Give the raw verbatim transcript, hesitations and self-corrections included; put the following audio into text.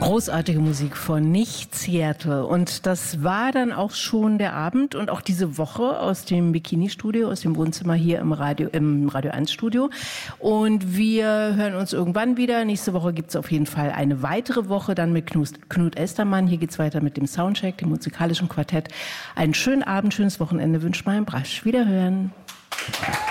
Großartige Musik von Nicht Seattle. Und das war dann auch schon der Abend und auch diese Woche aus dem Bikini-Studio, aus dem Wohnzimmer hier im Radio, im Radio eins Studio. Und wir hören uns irgendwann wieder. Nächste Woche gibt es auf jeden Fall eine weitere Woche, dann mit Knut, Knut Estermann. Hier geht's weiter mit dem Soundcheck, dem musikalischen Quartett. Einen schönen Abend, schönes Wochenende wünscht Marion Brasch. Wiederhören.